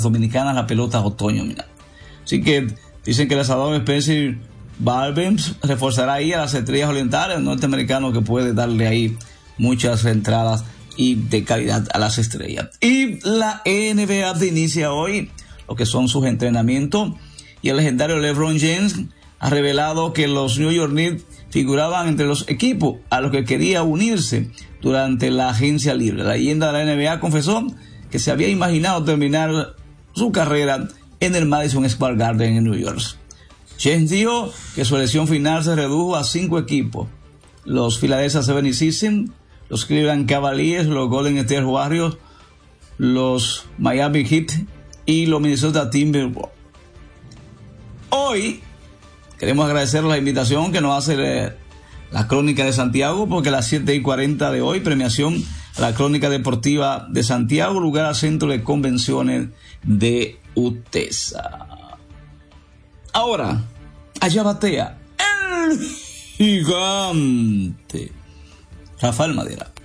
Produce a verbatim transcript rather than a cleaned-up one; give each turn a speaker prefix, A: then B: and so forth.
A: dominicanas la pelota otoño, mira. Así que dicen que el asador Spencer Barbenheimer reforzará ahí a las estrellas orientales, el norteamericano que puede darle ahí muchas entradas y de calidad a las estrellas. Y la N B A inicia hoy lo que son sus entrenamientos, y el legendario LeBron James ha revelado que los New York Knicks figuraban entre los equipos a los que quería unirse durante la agencia libre. La leyenda de la N B A confesó que se había imaginado terminar su carrera en el Madison Square Garden en New York. James dijo que su elección final se redujo a cinco equipos: los Philadelphia seventy-sixers, los Cleveland Cavaliers, los Golden State Warriors, los Miami Heat y los Minnesota Timberwolves. Hoy queremos agradecer la invitación que nos hace la Crónica de Santiago, porque a las siete y cuarenta de hoy, premiación a la Crónica Deportiva de Santiago, lugar al Centro de Convenciones de UTESA. Ahora, allá batea el gigante Rafael Madera.